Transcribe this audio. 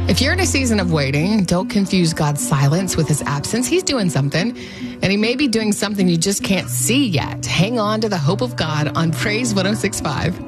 If you're in a season of waiting, don't confuse God's silence with his absence. He's doing something, and he may be doing something you just can't see yet. Hang on to the hope of God on Praise 106.5.